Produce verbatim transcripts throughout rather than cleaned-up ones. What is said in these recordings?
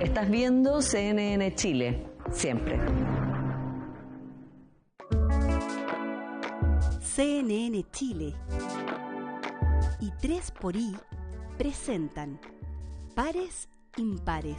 Estás viendo C N N Chile, siempre. C N N Chile y tres por I presentan Pares Impares.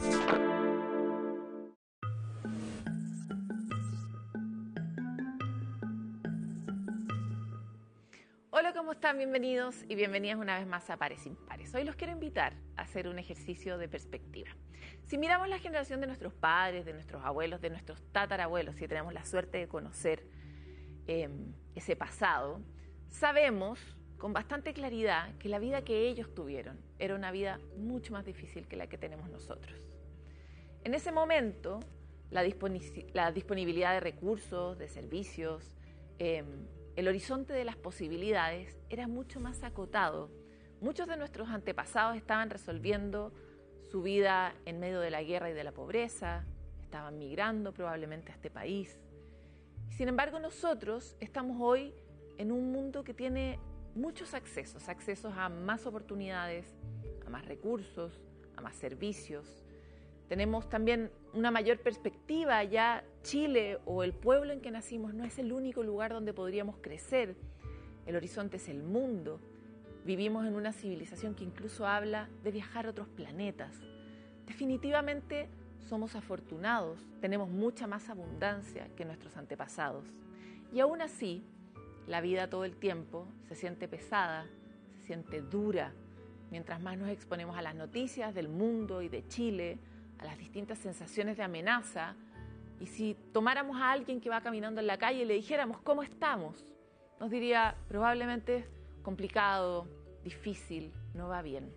Hola, ¿cómo están? Bienvenidos y bienvenidas una vez más a Pares Impares. Hoy los quiero invitar a hacer un ejercicio de perspectiva. Si miramos la generación de nuestros padres, de nuestros abuelos, de nuestros tatarabuelos, si tenemos la suerte de conocer eh, ese pasado, sabemos con bastante claridad que la vida que ellos tuvieron era una vida mucho más difícil que la que tenemos nosotros. En ese momento, la, disponi- la disponibilidad de recursos, de servicios, eh, el horizonte de las posibilidades era mucho más acotado. Muchos de nuestros antepasados estaban resolviendo su vida en medio de la guerra y de la pobreza, estaban migrando probablemente a este país. Sin embargo, nosotros estamos hoy en un mundo que tiene muchos accesos, accesos a más oportunidades, a más recursos, a más servicios. Tenemos también una mayor perspectiva. Ya Chile o el pueblo en que nacimos no es el único lugar donde podríamos crecer. El horizonte es el mundo. Vivimos en una civilización que incluso habla de viajar a otros planetas. Definitivamente somos afortunados, tenemos mucha más abundancia que nuestros antepasados. Y aún así, la vida todo el tiempo se siente pesada, se siente dura. Mientras más nos exponemos a las noticias del mundo y de Chile, a las distintas sensaciones de amenaza, y si tomáramos a alguien que va caminando en la calle y le dijéramos ¿cómo estamos?, nos diría probablemente complicado, difícil, no va bien.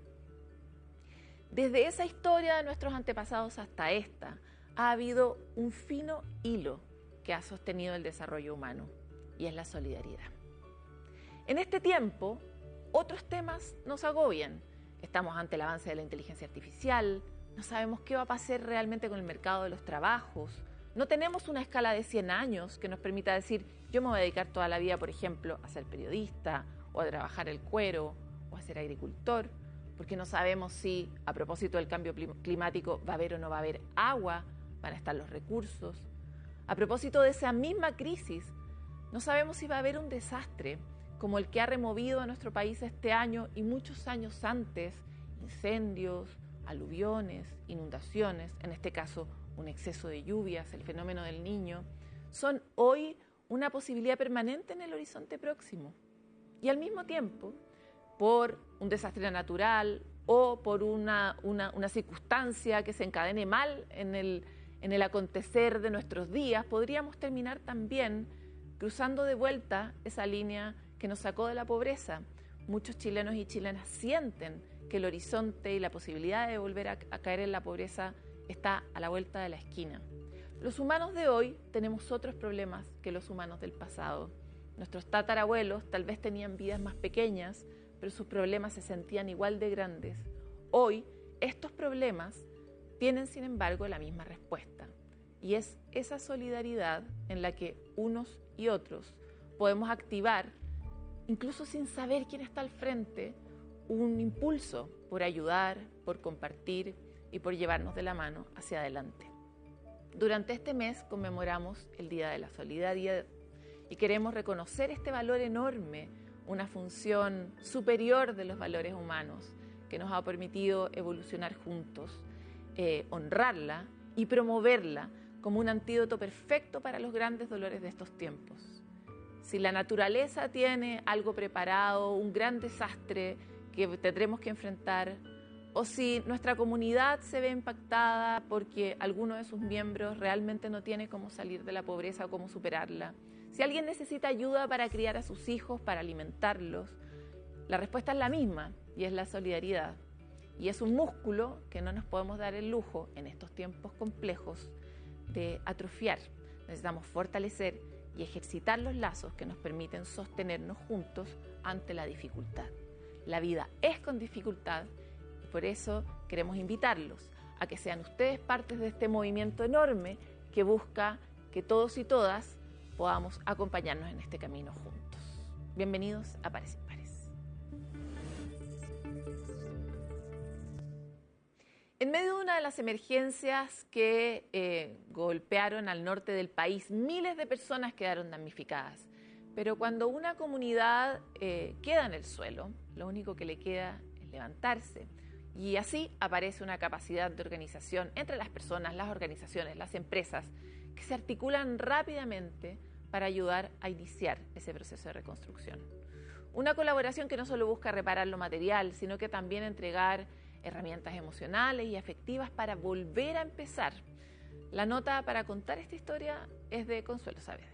Desde esa historia de nuestros antepasados hasta esta, ha habido un fino hilo que ha sostenido el desarrollo humano, y es la solidaridad. En este tiempo, otros temas nos agobian. Estamos ante el avance de la inteligencia artificial, no sabemos qué va a pasar realmente con el mercado de los trabajos, no tenemos una escala de cien años que nos permita decir yo me voy a dedicar toda la vida, por ejemplo, a ser periodista, o a trabajar el cuero, o a ser agricultor, porque no sabemos si, a propósito del cambio climático, va a haber o no va a haber agua, van a estar los recursos. A propósito de esa misma crisis, no sabemos si va a haber un desastre como el que ha removido a nuestro país este año y muchos años antes, incendios, aluviones, inundaciones, en este caso un exceso de lluvias, el fenómeno del Niño, son hoy una posibilidad permanente en el horizonte próximo. Y al mismo tiempo, por un desastre natural o por una, una, una circunstancia que se encadene mal en el, en el acontecer de nuestros días, podríamos terminar también cruzando de vuelta esa línea que nos sacó de la pobreza. Muchos chilenos y chilenas sienten que el horizonte y la posibilidad de volver a, a caer en la pobreza está a la vuelta de la esquina. Los humanos de hoy tenemos otros problemas que los humanos del pasado. Nuestros tatarabuelos tal vez tenían vidas más pequeñas, pero sus problemas se sentían igual de grandes. Hoy, estos problemas tienen, sin embargo, la misma respuesta. Y es esa solidaridad en la que unos y otros podemos activar, incluso sin saber quién está al frente, un impulso por ayudar, por compartir y por llevarnos de la mano hacia adelante. Durante este mes conmemoramos el Día de la Solidaridad y queremos reconocer este valor enorme, una función superior de los valores humanos que nos ha permitido evolucionar juntos, eh, honrarla y promoverla como un antídoto perfecto para los grandes dolores de estos tiempos. Si la naturaleza tiene algo preparado, un gran desastre que tendremos que enfrentar, o si nuestra comunidad se ve impactada porque alguno de sus miembros realmente no tiene cómo salir de la pobreza o cómo superarla, si alguien necesita ayuda para criar a sus hijos, para alimentarlos, la respuesta es la misma, y es la solidaridad. Y es un músculo que no nos podemos dar el lujo en estos tiempos complejos de atrofiar. Necesitamos fortalecer y ejercitar los lazos que nos permiten sostenernos juntos ante la dificultad. La vida es con dificultad y por eso queremos invitarlos a que sean ustedes partes de este movimiento enorme que busca que todos y todas podamos acompañarnos en este camino juntos. Bienvenidos a Pares Impares. En medio de una de las emergencias que eh, golpearon al norte del país, miles de personas quedaron damnificadas. Pero cuando una comunidad eh, queda en el suelo, lo único que le queda es levantarse. Y así aparece una capacidad de organización entre las personas, las organizaciones, las empresas, que se articulan rápidamente para ayudar a iniciar ese proceso de reconstrucción. Una colaboración que no solo busca reparar lo material, sino que también entregar herramientas emocionales y afectivas para volver a empezar. La nota para contar esta historia es de Consuelo Saavedra.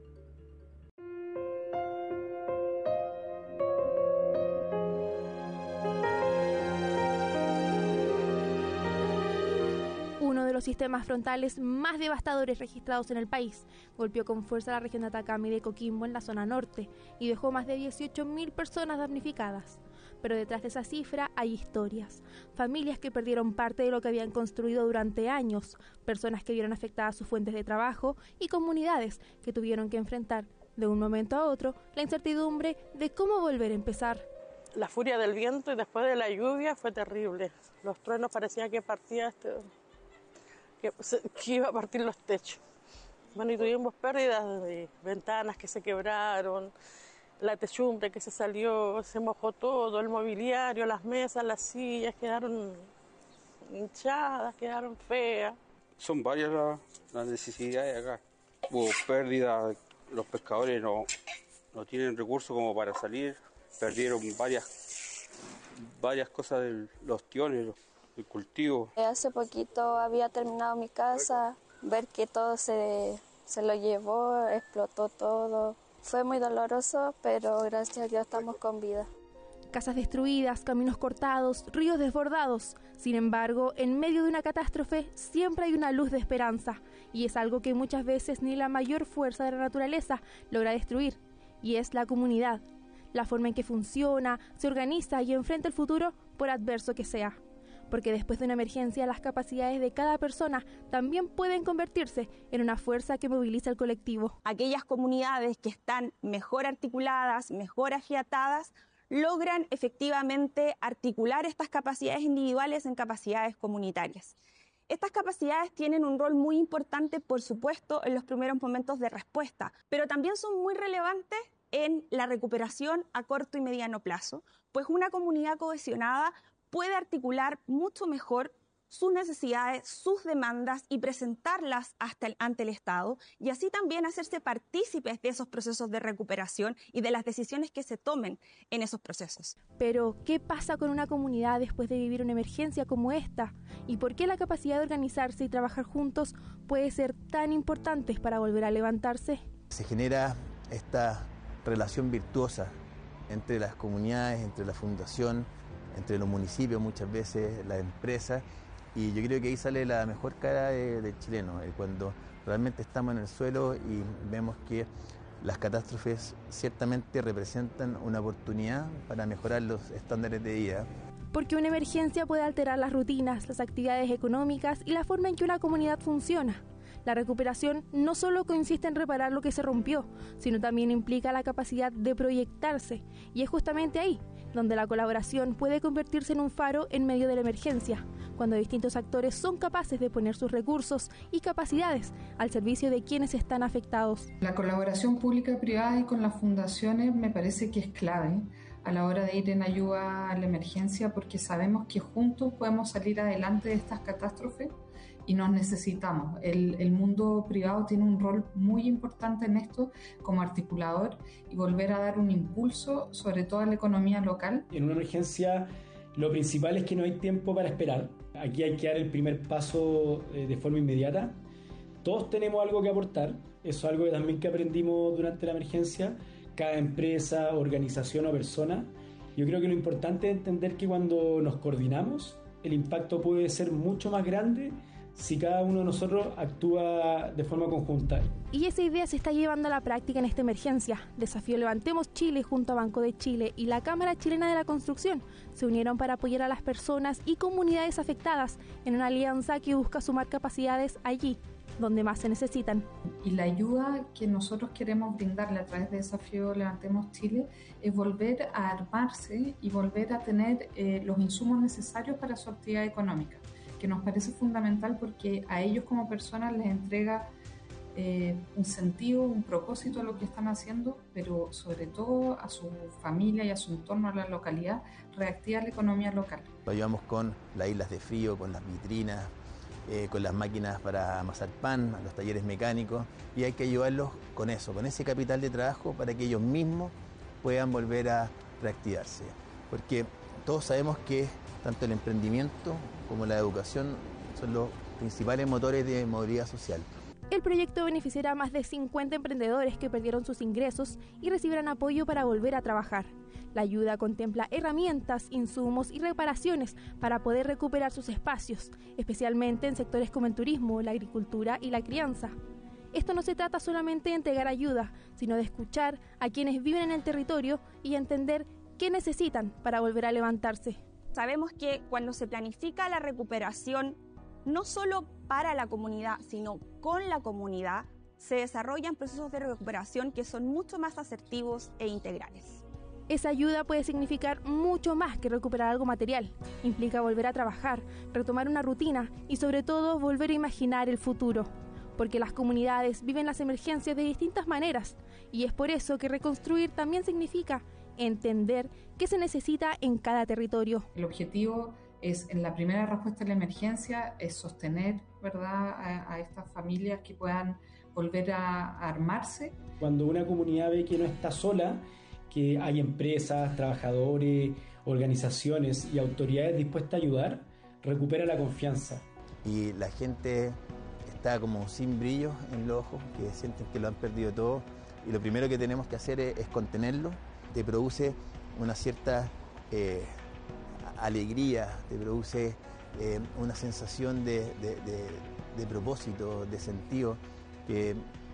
Uno de los sistemas frontales más devastadores registrados en el país golpeó con fuerza la región de Atacama y de Coquimbo en la zona norte y dejó más de dieciocho mil personas damnificadas. Pero detrás de esa cifra hay historias, familias que perdieron parte de lo que habían construido durante años, personas que vieron afectadas sus fuentes de trabajo y comunidades que tuvieron que enfrentar de un momento a otro la incertidumbre de cómo volver a empezar. La furia del viento y después de la lluvia fue terrible. Los truenos parecía que partía este, que, que iba a partir los techos. Bueno, y tuvimos pérdidas de ventanas que se quebraron, la techumbre que se salió, se mojó todo, el mobiliario, las mesas, las sillas quedaron hinchadas, quedaron feas. Son varias las, las necesidades acá. Hubo pérdida, los pescadores no, no tienen recursos como para salir, perdieron varias, varias cosas de los tiones, el cultivo. Hace poquito había terminado mi casa, ver que todo se, se lo llevó, explotó todo. Fue muy doloroso, pero gracias a Dios estamos con vida. Casas destruidas, caminos cortados, ríos desbordados. Sin embargo, en medio de una catástrofe siempre hay una luz de esperanza, y es algo que muchas veces ni la mayor fuerza de la naturaleza logra destruir, y es la comunidad, la forma en que funciona, se organiza y enfrenta el futuro por adverso que sea. Porque después de una emergencia, las capacidades de cada persona también pueden convertirse en una fuerza que moviliza al colectivo. Aquellas comunidades que están mejor articuladas, mejor afiatadas, logran efectivamente articular estas capacidades individuales en capacidades comunitarias. Estas capacidades tienen un rol muy importante, por supuesto, en los primeros momentos de respuesta, pero también son muy relevantes en la recuperación a corto y mediano plazo, pues una comunidad cohesionada puede articular mucho mejor sus necesidades, sus demandas y presentarlas hasta el, ante el Estado, y así también hacerse partícipes de esos procesos de recuperación y de las decisiones que se tomen en esos procesos. Pero, ¿qué pasa con una comunidad después de vivir una emergencia como esta? ¿Y por qué la capacidad de organizarse y trabajar juntos puede ser tan importante para volver a levantarse? Se genera esta relación virtuosa entre las comunidades, entre la fundación, entre los municipios, muchas veces las empresas, y yo creo que ahí sale la mejor cara de, del chileno, eh, cuando realmente estamos en el suelo y vemos que las catástrofes ciertamente representan una oportunidad para mejorar los estándares de vida. Porque una emergencia puede alterar las rutinas, las actividades económicas y la forma en que una comunidad funciona. La recuperación no solo consiste en reparar lo que se rompió, sino también implica la capacidad de proyectarse, y es justamente ahí donde la colaboración puede convertirse en un faro en medio de la emergencia, cuando distintos actores son capaces de poner sus recursos y capacidades al servicio de quienes están afectados. La colaboración pública-privada y con las fundaciones me parece que es clave a la hora de ir en ayuda a la emergencia, porque sabemos que juntos podemos salir adelante de estas catástrofes y nos necesitamos. El, el mundo privado tiene un rol muy importante en esto como articulador y volver a dar un impulso sobre todo a la economía local. En una emergencia lo principal es que no hay tiempo para esperar. Aquí hay que dar el primer paso eh, de forma inmediata. Todos tenemos algo que aportar, eso es algo que también que aprendimos durante la emergencia, cada empresa, organización o persona. Yo creo que lo importante es entender que cuando nos coordinamos, el impacto puede ser mucho más grande si cada uno de nosotros actúa de forma conjunta. Y esa idea se está llevando a la práctica en esta emergencia. Desafío Levantemos Chile junto a Banco de Chile y la Cámara Chilena de la Construcción se unieron para apoyar a las personas y comunidades afectadas en una alianza que busca sumar capacidades allí donde más se necesitan. Y la ayuda que nosotros queremos brindarle a través de Desafío Levantemos Chile es volver a armarse y volver a tener eh, los insumos necesarios para su actividad económica. que nos parece fundamental porque a ellos como personas les entrega eh, un sentido, un propósito a lo que están haciendo, pero sobre todo a su familia y a su entorno, a la localidad, reactivar la economía local. Lo ayudamos con las islas de frío, con las vitrinas, eh, con las máquinas para amasar pan, los talleres mecánicos, y hay que ayudarlos con eso, con ese capital de trabajo para que ellos mismos puedan volver a reactivarse. Porque todos sabemos que tanto el emprendimiento como la educación son los principales motores de movilidad social. El proyecto beneficiará a más de cincuenta emprendedores que perdieron sus ingresos y recibirán apoyo para volver a trabajar. La ayuda contempla herramientas, insumos y reparaciones para poder recuperar sus espacios, especialmente en sectores como el turismo, la agricultura y la crianza. Esto no se trata solamente de entregar ayuda, sino de escuchar a quienes viven en el territorio y entender qué necesitan para volver a levantarse. Sabemos que cuando se planifica la recuperación, no solo para la comunidad, sino con la comunidad, se desarrollan procesos de recuperación que son mucho más asertivos e integrales. Esa ayuda puede significar mucho más que recuperar algo material. Implica volver a trabajar, retomar una rutina y sobre todo volver a imaginar el futuro. Porque las comunidades viven las emergencias de distintas maneras y es por eso que reconstruir también significa entender qué se necesita en cada territorio. El objetivo es, en la primera respuesta a la emergencia, es sostener, ¿verdad?, a, a estas familias que puedan volver a, a armarse. Cuando una comunidad ve que no está sola, que hay empresas, trabajadores, organizaciones y autoridades dispuestas a ayudar, recupera la confianza. Y la gente está como sin brillo en los ojos, que sienten que lo han perdido todo, y lo primero que tenemos que hacer es, es contenerlo. Te produce una cierta eh, alegría, te produce eh, una sensación de, de, de, de propósito, de sentido, que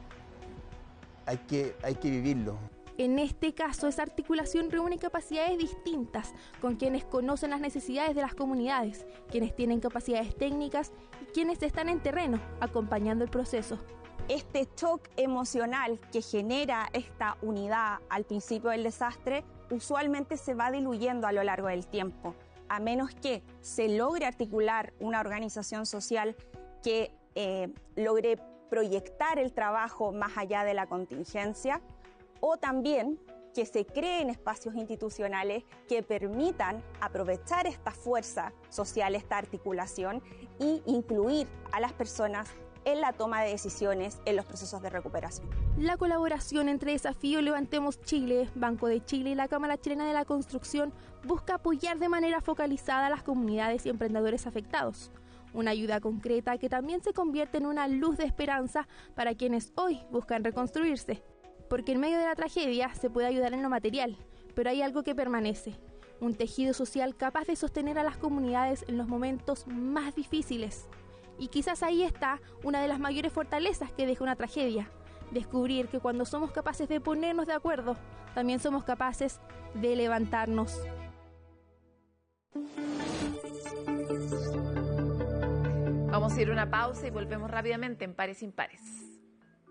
hay que, hay que vivirlo. En este caso, esa articulación reúne capacidades distintas con quienes conocen las necesidades de las comunidades, quienes tienen capacidades técnicas y quienes están en terreno acompañando el proceso. Este shock emocional que genera esta unidad al principio del desastre usualmente se va diluyendo a lo largo del tiempo, a menos que se logre articular una organización social que eh, logre proyectar el trabajo más allá de la contingencia, o también que se creen espacios institucionales que permitan aprovechar esta fuerza social, esta articulación, e incluir a las personas en la toma de decisiones en los procesos de recuperación. La colaboración entre Desafío Levantemos Chile, Banco de Chile y la Cámara Chilena de la Construcción busca apoyar de manera focalizada a las comunidades y emprendedores afectados. Una ayuda concreta que también se convierte en una luz de esperanza para quienes hoy buscan reconstruirse. Porque en medio de la tragedia se puede ayudar en lo material, pero hay algo que permanece, un tejido social capaz de sostener a las comunidades en los momentos más difíciles. Y quizás ahí está una de las mayores fortalezas que deja una tragedia, descubrir que cuando somos capaces de ponernos de acuerdo, también somos capaces de levantarnos. Vamos a ir a una pausa y volvemos rápidamente en Pares Impares.